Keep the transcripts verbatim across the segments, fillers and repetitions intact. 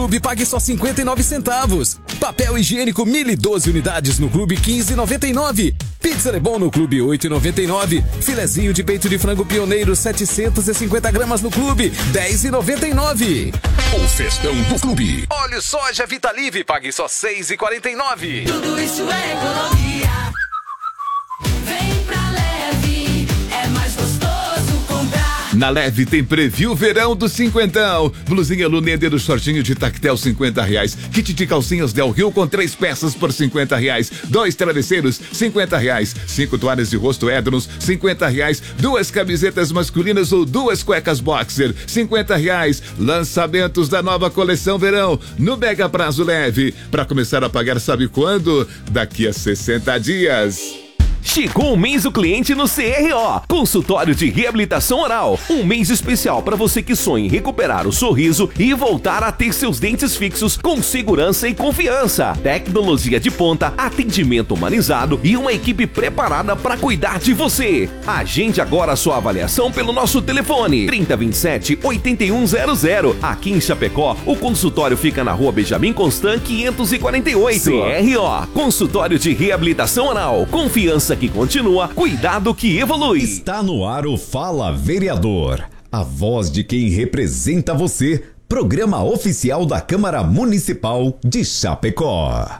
clube, pague só cinquenta e nove centavos. Papel higiênico Mili, doze unidades no clube, quinze reais e noventa e nove centavos. Pizza é bom no clube, oito reais e noventa e nove centavos. Filezinho de peito de frango pioneiro, setecentos e cinquenta gramas no clube, dez reais e noventa e nove centavos. O festão do clube. Óleo soja Vitalive, pague só seis reais e quarenta e nove centavos. Tudo isso é economia. Vem pra Leve, é mais gostoso comprar. Na Leve tem preview verão do cinquentão. Blusinha Luneder do shortinho de tactel, cinquenta reais. Kit de calcinhas Del Rio com três peças por cinquenta reais. Dois travesseiros, cinquenta reais. Cinco toalhas de rosto Ednos, cinquenta reais. Duas camisetas masculinas ou duas cuecas boxer, cinquenta reais. Lançamentos da nova coleção verão no Mega Prazo Leve. Para começar a pagar sabe quando? Daqui a sessenta dias. Chegou o mês do cliente no C R O, consultório de reabilitação oral. Um mês especial para você que sonha em recuperar o sorriso e voltar a ter seus dentes fixos com segurança e confiança. Tecnologia de ponta, atendimento humanizado e uma equipe preparada para cuidar de você. Agende agora a sua avaliação pelo nosso telefone trinta, vinte e sete, oitenta e um zero zero. Aqui em Chapecó, o consultório fica na rua Benjamin Constant quinhentos e quarenta e oito. C R O, consultório de reabilitação oral. Confiança que continua, cuidado que evolui. Está no ar o Fala Vereador, a voz de quem representa você, programa oficial da Câmara Municipal de Chapecó.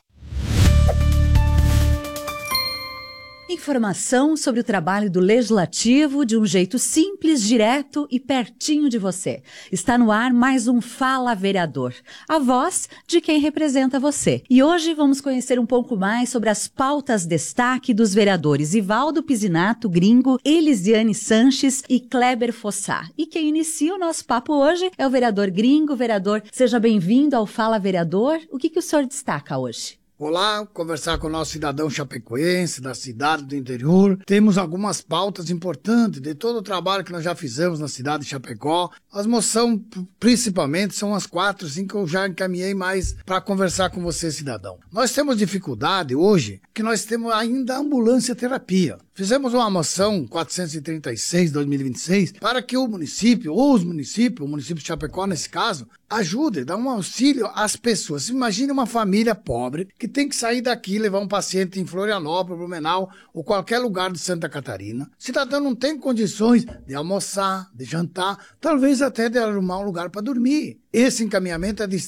Informação sobre o trabalho do Legislativo de um jeito simples, direto e pertinho de você. Está no ar mais um Fala Vereador, a voz de quem representa você. E hoje vamos conhecer um pouco mais sobre as pautas destaque dos vereadores Ivaldo Pisinato, Gringo, Elisiane Sanches e Kleber Fossá. E quem inicia o nosso papo hoje é o vereador Gringo. Vereador, seja bem-vindo ao Fala Vereador. O que, que o senhor destaca hoje? Olá, conversar com o nosso cidadão chapecoense, da cidade do interior. Temos algumas pautas importantes de todo o trabalho que nós já fizemos na cidade de Chapecó. As moções, principalmente, são as quatro, cinco que eu já encaminhei mais para conversar com você, cidadão. Nós temos dificuldade hoje, que nós temos ainda ambulância terapia. Fizemos uma moção quatrocentos e trinta e seis de dois mil e vinte e seis para que o município, ou os municípios, o município de Chapecó nesse caso, ajude, dá um auxílio às pessoas. Imagine uma família pobre que tem que sair daqui e levar um paciente em Florianópolis, Blumenau ou qualquer lugar de Santa Catarina. O cidadão não tem condições de almoçar, de jantar, talvez até de arrumar um lugar para dormir. Esse encaminhamento é de